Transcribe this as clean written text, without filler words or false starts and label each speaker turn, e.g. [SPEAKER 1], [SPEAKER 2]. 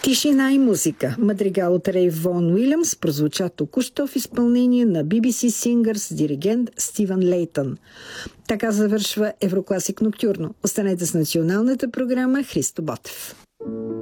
[SPEAKER 1] Тишина и музика. Мадригал от Рей Вон Уилямс прозвуча току-що в изпълнение на BBC Singers с диригент Стивън Лейтън. Така завършва Еврокласик Ноктюрно. Останете с националната програма Христо Ботев.